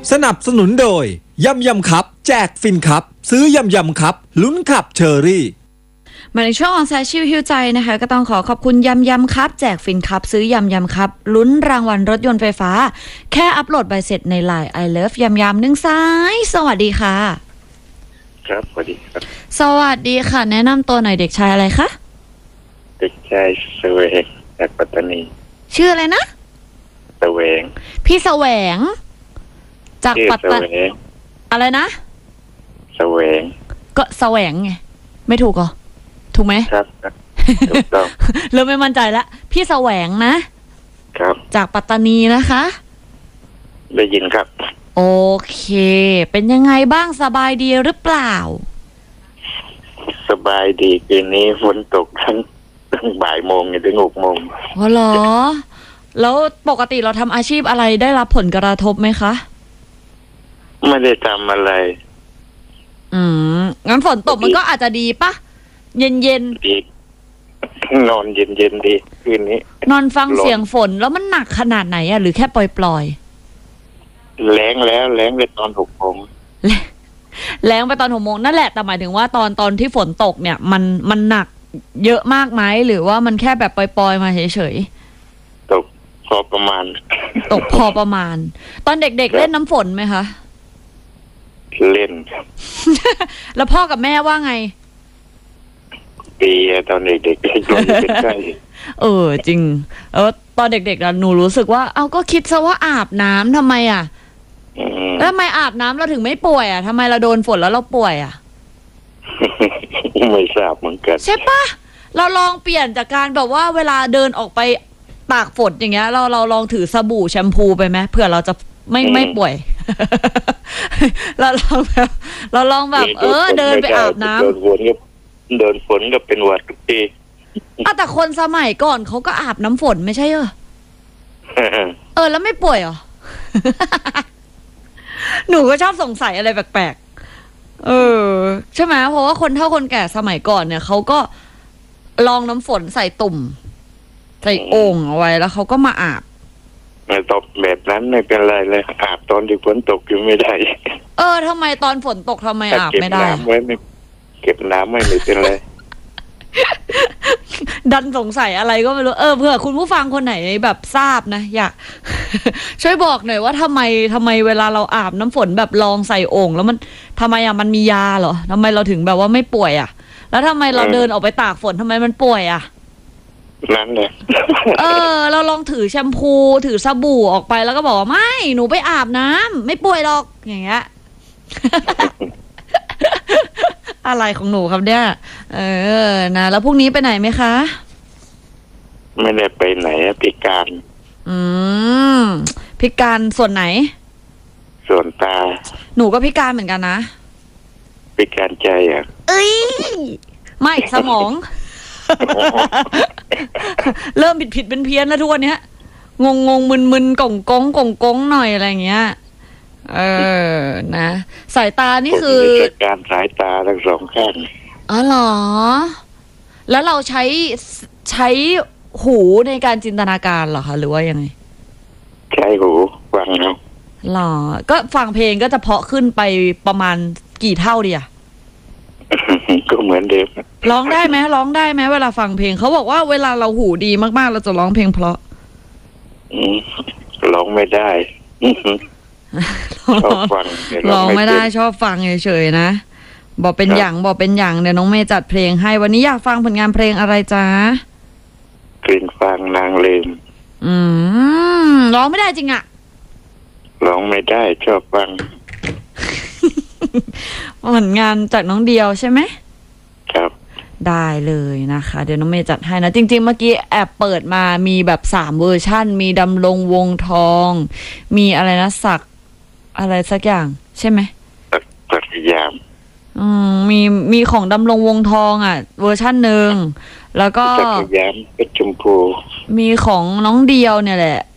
สนับสนุนโดยยำยำครับแจกฟินครับซื้อยำยำครับลุ้นขับเชอรี่มาในช่วงของแซชิวฮิวใจนะคะก็ต้องขอขอบคุณยำยำครับแจกฟินครับซื้อยำยำครับลุ้นรางวัลรถยนต์ไฟฟ้าแค่อัปโหลดใบเสร็จใน LINE I love ยำยำ1 สายสวัสดีค่ะครับสวัสดีครับสวัสดีค่ะแนะนำตัวหน่อยเด็กชายอะไรคะเด็กชายแสวงจากปัตตานีชื่ออะไรนะแสวงพี่แสวงจากปัตตานีอะไรนะแสวงก็แสวงไงไม่ถูกเหรอถูกไหมครับถูกต้องเริ่มไม่มั่นใจแล้วพี่แสวงนะครับจากปัตตานีนะคะได้ยินครับโอเคเป็นยังไงบ้างสบายดีหรือเปล่าสบายดีคืนนี้ฝนตกทั้งบ่ายโมงถึง6 โมงอ๋อเหรอแล้วปกติเราทำอาชีพอะไรได้รับผลกระทบไหมคะไม่ได้ทำอะไรงั้นฝนตกมันก็อาจจะดีปะเย็นดีนอนเย็นดีคืนนี้นอนฟังเสียงฝนแล้วมันหนักขนาดไหนอะหรือแค่ปล่อยแรงไปตอน6 โมงแรงไปตอน6 โมงนั่นแหละแต่หมายถึงว่าตอนที่ฝนตกเนี่ยมันหนักเยอะมากไหมหรือว่ามันแค่แบบปล่อยๆมาเฉยๆตกพอประมาณตกพอประมาณตอนเด็กๆเล่นน้ำฝนไหมคะเล่นครับแล้วพ่อกับแม่ว่าไงปีตอนเด็กๆโดนใกล้จริงตอนเด็กๆหนูรู้สึกว่าก็คิดซะว่าอาบน้ำทำไมอ่ะแล้วทำไมอาบน้ำเราถึงไม่ป่วยอ่ะทำไมเราโดนฝนแล้วเราป่วยอ่ะไม่ทราบเหมือนกันใช่ปะเราลองเปลี่ยนจากการแบบว่าเวลาเดินออกไปตากฝนอย่างเงี้ยเราลองถือสบู่แชมพูไปไหมเผื่อเราจะไม่ป่วยเราลองแบบเดินไปอาบน้ำโดนฝนก็เป็นหวัดทุกทีแต่คนสมัยก่อนเขาก็อาบน้ำฝนไม่ใช่เหรอแล้วไม่ป่วยเหรอหนูก็ชอบสงสัยอะไรแปลกๆใช่ไหมเพราะว่าคนเฒ่าคนแก่สมัยก่อนเนี่ยเขาก็ลองน้ำฝนใส่ตุ่มใส่โอ่งเอาไว้แล้วเขาก็มาอาบตกแบบนั้นไม่เป็นไรเลยอาบตอนที่ฝนตกอยู่ไม่ได้ทำไมตอนฝนตกทำไมอาบไม่ได้เก็บน้ำไม่เป็นไรดันสงสัยอะไรก็ไม่รู้เผื่อคุณผู้ฟังคนไหนแบบทราบนะอยาก ช่วยบอกหน่อยว่าทำไมเวลาเราอาบน้ำฝนแบบลองใส่โอ่งแล้วมันทำไมมันมียาเหรอทำไมเราถึงแบบว่าไม่ป่วยแล้วทำไมเราเดินออกไปตากฝนทำไมมันป่วยนั่นเลยเราลองถือแชมพูถือสบู่ออกไปแล้วก็บอกว่าไม่หนูไปอาบน้ำไม่ป่วยหรอกอย่างเงี้ย อะไรของหนูครับเนี่ยนะแล้วพรุ่งนี้ไปไหนไหมคะไม่ได้ไปไหนพิการพิการส่วนไหนส่วนตาหนูก็พิการเหมือนกันนะพิการใจไม่สมอง เริ่มผิดเป็นเพี้ยนแล้วทุกวันนี้งมึนก่งหน่อยอะไรเงี้ยนะสายตานี่คือการสายตาทั้งสองข้างเหรอแล้วเราใช้หูในการจินตนาการเหรอคะหรือว่ายังไงใช้หูฟังเอาหรอก็ฟังเพลงก็จะเพาะขึ้นไปประมาณกี่เท่าดีก็เหมือนเดิมร้องได้ไหมเวลาฟังเพลงเขาบอกว่าเวลาเราหูดีมากๆเราจะร้องเพลงเพราะร้องไม่ได้ชอบฟังร้องไม่ได้ชอบฟังเฉยๆนะบอกเป็นอย่างเดี๋ยวน้องเมย์จัดเพลงให้วันนี้อยากฟังผลงานเพลงอะไรจ๊ะเพลงฟังนางลืมร้องไม่ได้จริงร้องไม่ได้ชอบฟังผลงานจากน้องเดียวใช่ไหมครับได้เลยนะคะเดี๋ยวน้องเมย์จัดให้นะจริงๆเมื่อกี้แอบเปิดมามีแบบ3 เวอร์ชั่นมีดำรงวงทองมีอะไรนะศักอะไรสักอย่างใช่ไหมศักยามมีของดำรงวงทองเวอร์ชั่นหนึ่งแล้วก็ศักยามเพชรชมพูมีของน้องเดียวเนี่ยแหละ